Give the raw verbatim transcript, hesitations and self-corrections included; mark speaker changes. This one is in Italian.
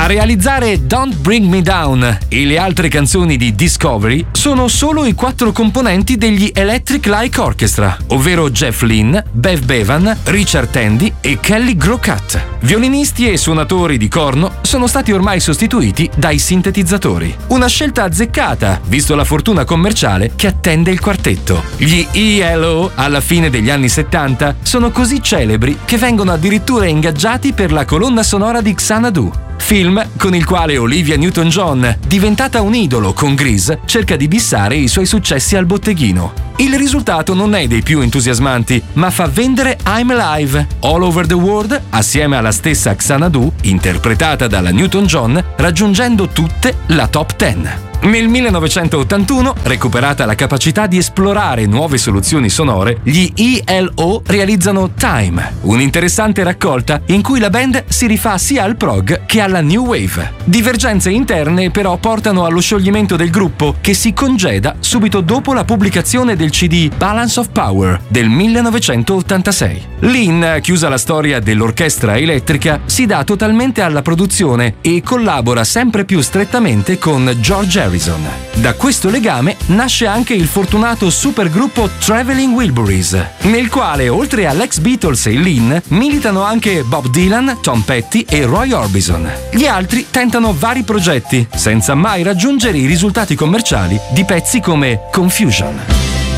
Speaker 1: realizzare Don't Bring Me Down e le altre canzoni di Discovery sono solo i quattro componenti degli Electric Light Orchestra, ovvero Jeff Lynne, Bev Bevan, Richard Tandy e Kelly Grokat. Violinisti e suonatori di corno sono stati ormai sostituiti dai sintetizzatori. Una scelta azzeccata, visto la fortuna commerciale che attende il quartetto. Gli E L O, alla fine degli anni settanta, sono così celebri che vengono addirittura ingaggiati per la colonna sonora di Xanadu, film con il quale Olivia Newton-John, diventata un idolo con Grease, cerca di bissare i suoi successi al botteghino. Il risultato non è dei più entusiasmanti, ma fa vendere I'm Alive, All Over the World, assieme alla stessa Xanadu, interpretata dalla Newton-John, raggiungendo tutte la top dieci. Nel millenovecentottantuno, recuperata la capacità di esplorare nuove soluzioni sonore, gli E L O realizzano Time, un'interessante raccolta in cui la band si rifà sia al prog che alla new wave. Divergenze interne però portano allo scioglimento del gruppo, che si congeda subito dopo la pubblicazione del C D Balance of Power del millenovecentottantasei. Lynne, chiusa la storia dell'orchestra elettrica, si dà totalmente alla produzione e collabora sempre più strettamente con George Harrison. Da questo legame nasce anche il fortunato supergruppo Traveling Wilburys, nel quale oltre all'ex Beatles e Lynne militano anche Bob Dylan, Tom Petty e Roy Orbison. Gli altri tentano vari progetti, senza mai raggiungere i risultati commerciali di pezzi come Confusion.